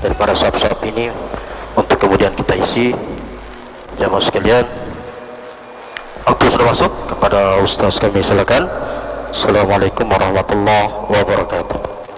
daripada sahab-sahab ini untuk kemudian kita isi. Jamaah sekalian, waktu sudah masuk, kepada ustaz kami silakan. Assalamualaikum warahmatullahi wabarakatuh.